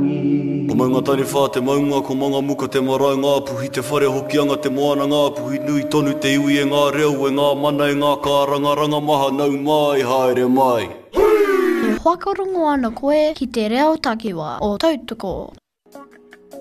O mai ngā tani whā te maunga ko mga muka te marae ngā puhi te whare hoki anga te moana ngā puhi nui tonu te iwi e ngā reo e ngā mana e ngā kāranga ranga maha nau mai haere mai. E whakarongo ana koe ki te reo takiwa o Tautoko.